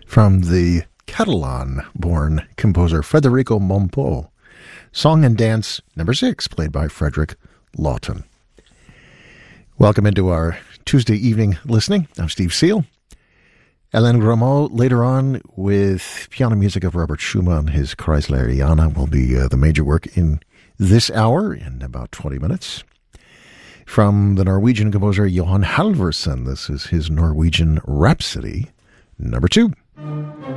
from the Catalan-born composer Federico Mompou. Song and Dance number 6, played by Frederick Lawton. Welcome into our Tuesday evening listening. I'm Steve Seal. Hélène Grimaud later on with piano music of Robert Schumann. His Kreisleriana will be the major work in this hour in about 20 minutes. From the Norwegian composer Johan Halvorsen, this is his Norwegian Rhapsody number 2.